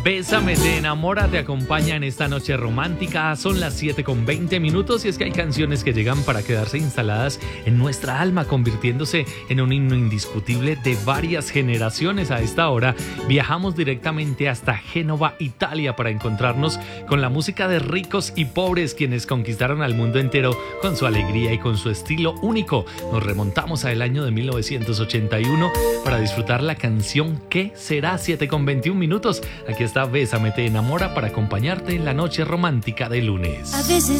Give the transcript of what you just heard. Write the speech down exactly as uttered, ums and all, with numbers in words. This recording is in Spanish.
Bésame, te enamora, te acompaña en esta noche romántica. Son las siete con veinte minutos y es que hay canciones que llegan para quedarse instaladas en nuestra alma, convirtiéndose en un himno indiscutible de varias generaciones. A esta hora viajamos directamente hasta Génova, Italia, para encontrarnos con la música de ricos y pobres, quienes conquistaron al mundo entero con su alegría y con su estilo único. Nos remontamos al año de mil novecientos ochenta y uno para disfrutar la canción ¿Qué será? siete con veintiún minutos. Aquí está Bésame, te enamora para acompañarte en la noche romántica de lunes. A veces